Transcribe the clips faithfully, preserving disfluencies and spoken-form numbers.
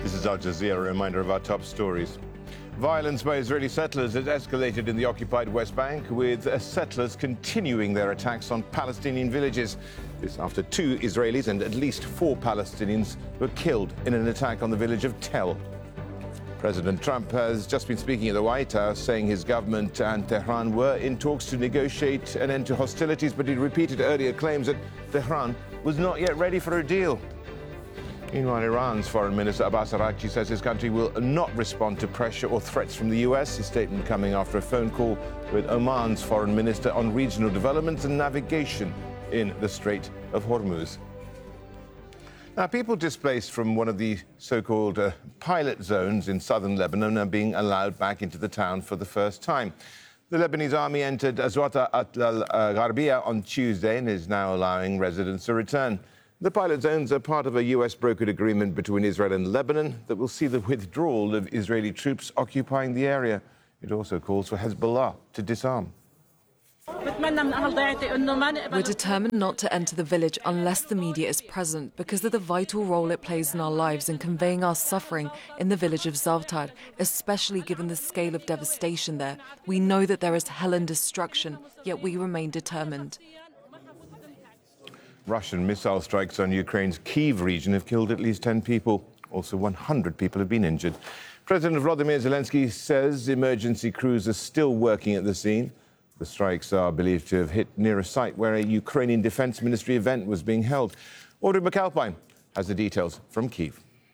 This is Al Jazeera, a reminder of our top stories. Violence by Israeli settlers has escalated in the occupied West Bank, with settlers continuing their attacks on Palestinian villages. This after two Israelis and at least four Palestinians were killed in an attack on the village of Tel. President Trump has just been speaking at the White House, saying his government and Tehran were in talks to negotiate an end to hostilities, but he repeated earlier claims that Tehran was not yet ready for a deal. Meanwhile, Iran's Foreign Minister Abbas Araghchi says his country will not respond to pressure or threats from the U S. His statement coming after a phone call with Oman's Foreign Minister on regional developments and navigation in the Strait of Hormuz. Now, people displaced from one of the so-called uh, pilot zones in southern Lebanon are being allowed back into the town for the first time. The Lebanese army entered Azwata al-Gharbia on Tuesday and is now allowing residents to return. The pilot zones are part of a U S-brokered agreement between Israel and Lebanon that will see the withdrawal of Israeli troops occupying the area. It also calls for Hezbollah to disarm. We're determined not to enter the village unless the media is present because of the vital role it plays in our lives in conveying our suffering in the village of Zavtar, especially given the scale of devastation there. We know that there is hell and destruction, yet we remain determined. Russian missile strikes on Ukraine's Kyiv region have killed at least ten people. Also, one hundred people have been injured. President Volodymyr Zelensky says emergency crews are still working at the scene. The strikes are believed to have hit near a site where a Ukrainian Defense Ministry event was being held. Audrey McAlpine has the details from Kyiv.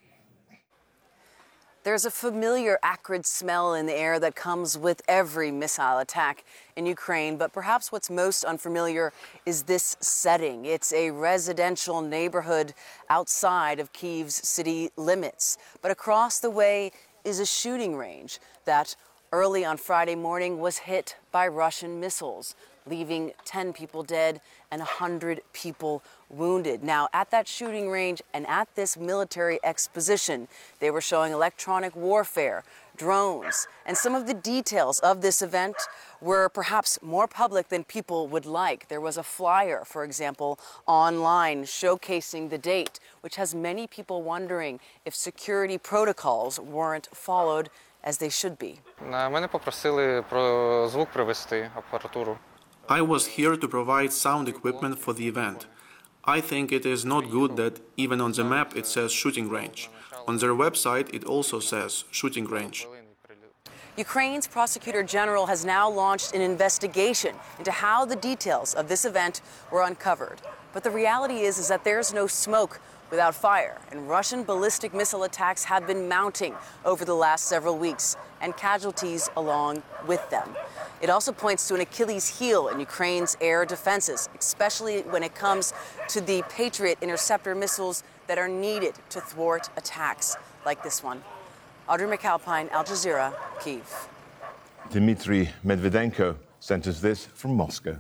There's a familiar acrid smell in the air that comes with every missile attack in Ukraine, but perhaps what's most unfamiliar is this setting. It's a residential neighborhood outside of Kyiv's city limits. But across the way is a shooting range that early on Friday morning was hit by Russian missiles, leaving ten people dead and one hundred people wounded. Now, at that shooting range and at this military exposition, they were showing electronic warfare, drones, and some of the details of this event were perhaps more public than people would like. There was a flyer, for example, online showcasing the date, which has many people wondering if security protocols weren't followed as they should be. Мене попросили про звук привезти, апаратуру. I was here to provide sound equipment for the event. I think it is not good that even on the map it says shooting range. On their website it also says shooting range. Ukraine's prosecutor general has now launched an investigation into how the details of this event were uncovered. But the reality is, is that there's no smoke without fire, and Russian ballistic missile attacks have been mounting over the last several weeks, and casualties along with them. It also points to an Achilles heel in Ukraine's air defenses, especially when it comes to the Patriot interceptor missiles that are needed to thwart attacks like this one. Audrey McAlpine, Al Jazeera, Kyiv. Dmitry Medvedenko sent us this from Moscow.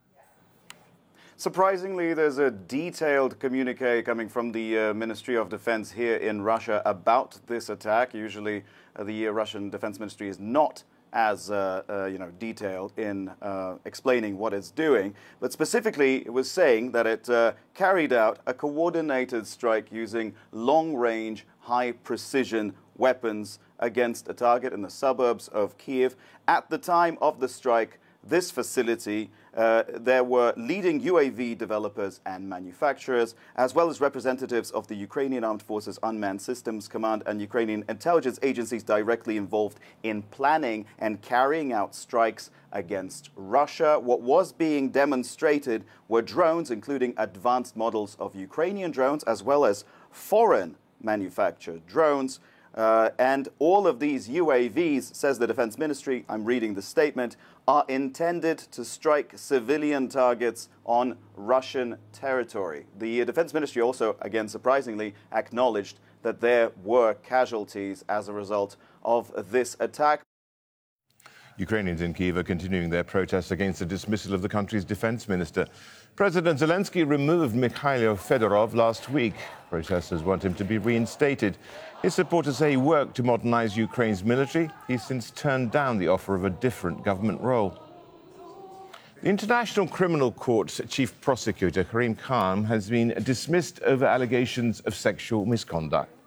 Surprisingly, there's a detailed communique coming from the uh, Ministry of Defense here in Russia about this attack. Usually, uh, the uh, Russian Defense Ministry is not as uh, uh, you know, detailed in uh, explaining what it's doing. But specifically, it was saying that it uh, carried out a coordinated strike using long-range, high-precision weapons against a target in the suburbs of Kyiv. At the time of the strike, this facility, uh, there were leading U A V developers and manufacturers, as well as representatives of the Ukrainian Armed Forces Unmanned Systems Command and Ukrainian intelligence agencies directly involved in planning and carrying out strikes against Russia. What was being demonstrated were drones, including advanced models of Ukrainian drones, as well as foreign manufactured drones. Uh, and all of these U A Vs, says the Defense Ministry, I'm reading the statement, are intended to strike civilian targets on Russian territory. The Defense Ministry also, again surprisingly, acknowledged that there were casualties as a result of this attack. Ukrainians in Kyiv are continuing their protests against the dismissal of the country's defense minister. President Zelensky removed Mikhailo Fedorov last week. Protesters want him to be reinstated. His supporters say he worked to modernize Ukraine's military. He's since turned down the offer of a different government role. The International Criminal Court's chief prosecutor, Karim Khan, has been dismissed over allegations of sexual misconduct.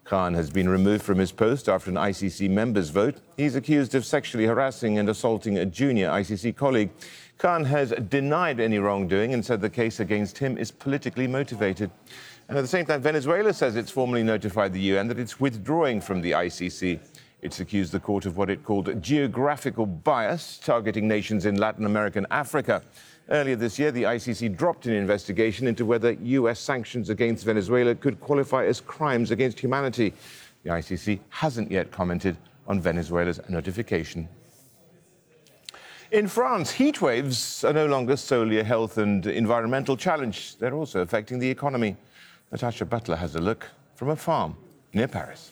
Khan has been removed from his post after an I C C members' vote. He's accused of sexually harassing and assaulting a junior I C C colleague. Khan has denied any wrongdoing and said the case against him is politically motivated. And at the same time, Venezuela says it's formally notified the U N that it's withdrawing from the I C C. It's accused the court of what it called geographical bias, targeting nations in Latin America and Africa. Earlier this year, the I C C dropped an investigation into whether U S sanctions against Venezuela could qualify as crimes against humanity. The I C C hasn't yet commented on Venezuela's notification. In France, heat waves are no longer solely a health and environmental challenge. They're also affecting the economy. Natasha Butler has a look from a farm near Paris.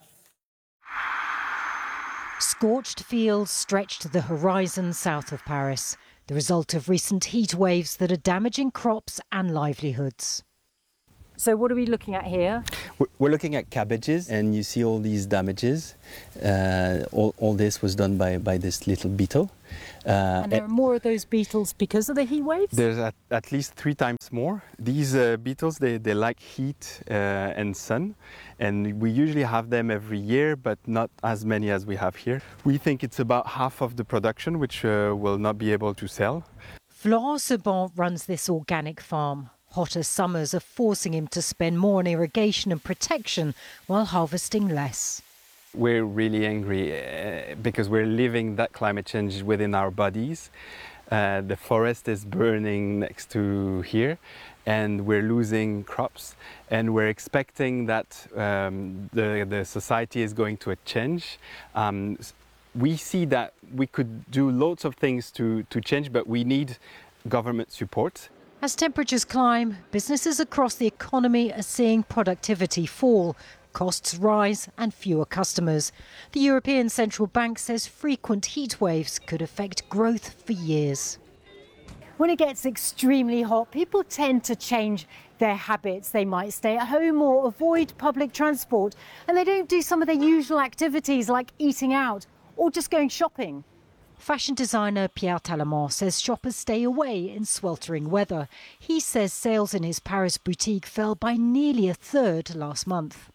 Scorched fields stretch to the horizon south of Paris, the result of recent heat waves that are damaging crops and livelihoods. So what are we looking at here? We're looking at cabbages, and you see all these damages. Uh, all, all this was done by, by this little beetle. Uh, and there are more of those beetles because of the heat waves? There's at, at least three times more. These uh, beetles, they, they like heat uh, and sun, and we usually have them every year, but not as many as we have here. We think it's about half of the production, which uh, will not be able to sell. Florent Sebon runs this organic farm. Hotter summers are forcing him to spend more on irrigation and protection while harvesting less. We're really angry uh, because we're living that climate change within our bodies. Uh, the forest is burning next to here, and we're losing crops, and we're expecting that um, the, the society is going to change. Um, we see that we could do lots of things to, to change, but we need government support. As temperatures climb, businesses across the economy are seeing productivity fall, costs rise and fewer customers. The European Central Bank says frequent heat waves could affect growth for years. When it gets extremely hot, people tend to change their habits. They might stay at home or avoid public transport, and they don't do some of their usual activities like eating out or just going shopping. Fashion designer Pierre Tallemant says shoppers stay away in sweltering weather. He says sales in his Paris boutique fell by nearly a third last month.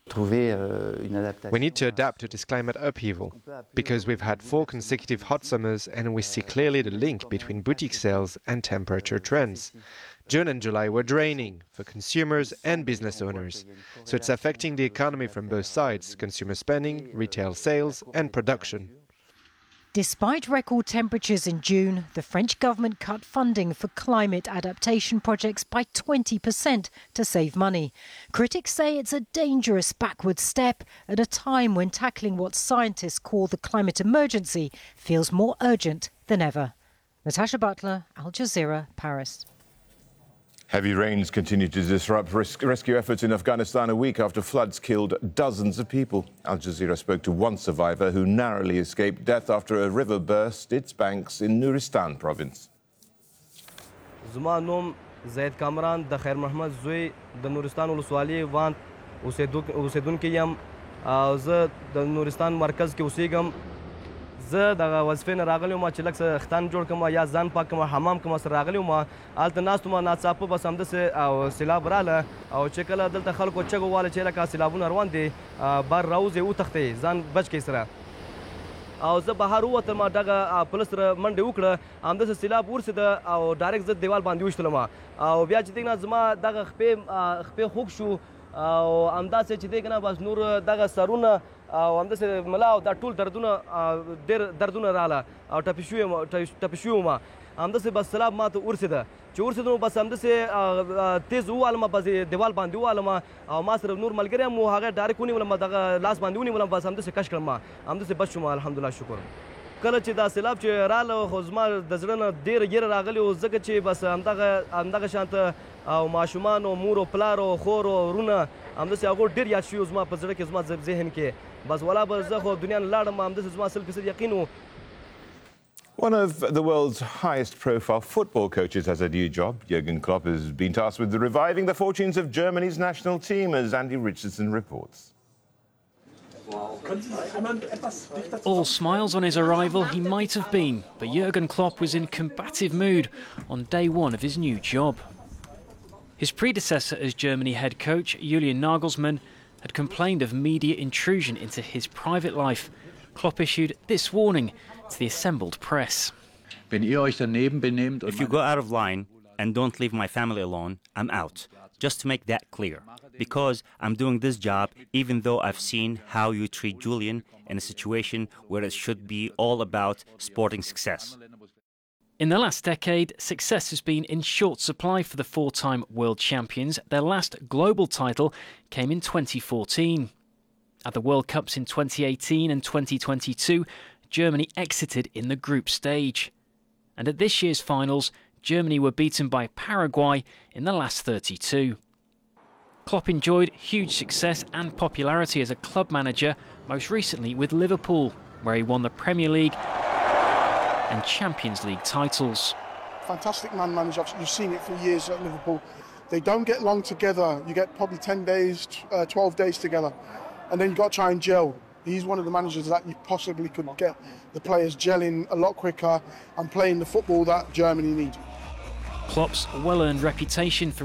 We need to adapt to this climate upheaval, because we've had four consecutive hot summers and we see clearly the link between boutique sales and temperature trends. June and July were draining for consumers and business owners, so it's affecting the economy from both sides: consumer spending, retail sales and production. Despite record temperatures in June, the French government cut funding for climate adaptation projects by twenty percent to save money. Critics say it's a dangerous backward step at a time when tackling what scientists call the climate emergency feels more urgent than ever. Natasha Butler, Al Jazeera, Paris. Heavy rains continue to disrupt res- rescue efforts in Afghanistan a week after floods killed dozens of people. Al Jazeera spoke to one survivor who narrowly escaped death after a river burst its banks in Nuristan province. زما نوم زید کامران د خیر محمد زوی د نورستان ولسوالۍ وان اوسیدونکی یم او زه د نورستان مرکز کې اوسېږم. زه دغه وظیفې نه راغلی وم چې لږ څه ختان جوړ کړم یا ځان پاک کړم حمام کوم سره راغلی وم. هلته ناست وم ناڅاپه بس همداسې او سیلاب راغله او چې کله دلته خلکو چغ وواله چې لکه سیلابونه روان دي بار راوځئ وتښتئ ځان بچ کړئ سره. او زه بهر ووتم دغه پولیس سره منډې وکړه همداسې سیلاب ورسېده او ډایرکټ زه دیوال باندې ویشتلم او بیا چې دی نه زما دغه خپې خپې خوږ شو او همداسې چې دی که نه بس نور دغه سرونه او همداسې ملا او دا ټول دردونه ډېر دردونه راغله او ټپي شوي وم ټپي شوي وم همداسې بس سیلاب ما ته ورسېده چې ورسېده نو بس همداسې تیز ووالم بس دیوال باندې ووالم او ما سره نور ملګری هم و هغه ډایرکټ ونیولم دغه لاس باندې ونیولم بس همداسې کش کړم همداسې بچ شوم الحمدلله شکر. کله چې دا سیلاب چې راله خو زما د زړه نه ډېره ګیره راغلې وه ځکه چې بس همدغه همدغه شانته او ماشومان او مور او پلار او خور او ورونه همداسې هغو ډېر یاد شوي زما په زړه کې زما ذهن کې بس ولا به زه خو دنیا نه لاړم همداسې زما سل فیصد یقین و. One of the world's highest profile football coaches has a new job. Jurgen Klopp has been tasked with reviving the fortunes of Germany's national team, as Andy Richardson reports. All smiles on his arrival he might have been, but Jurgen Klopp was in combative mood on day one of his new job. His predecessor as Germany head coach, Julian Nagelsmann, had complained of media intrusion into his private life. Klopp issued this warning to the assembled press. If you go out of line and don't leave my family alone, I'm out. Just to make that clear. Because I'm doing this job even though I've seen how you treat Julian in a situation where it should be all about sporting success. In the last decade, success has been in short supply for the four-time world champions. Their last global title came in twenty fourteen. At the World Cups in twenty eighteen and twenty twenty-two, Germany exited in the group stage. And at this year's finals, Germany were beaten by Paraguay in the last thirty-two. Klopp enjoyed huge success and popularity as a club manager, most recently with Liverpool, where he won the Premier League and Champions League titles. Fantastic man manager. You've seen it for years at Liverpool. They don't get long together. You get probably ten days, uh, twelve days together, and then you've got to try and gel. He's one of the managers that you possibly could get the players gelling a lot quicker and playing the football that Germany need. Klopp's well-earned reputation for